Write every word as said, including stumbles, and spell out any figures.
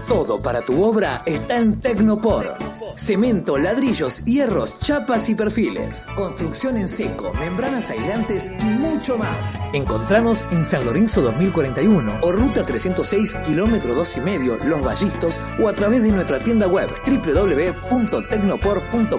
Todo para tu obra está en Tecnopor. Cemento, ladrillos, hierros, chapas y perfiles. Construcción en seco, membranas aislantes y mucho más. Encontranos en San Lorenzo dos mil cuarenta y uno o Ruta trescientos seis, kilómetro dos y medio, Los Vallistos, o a través de nuestra tienda web doble u doble u doble u punto tecnopor punto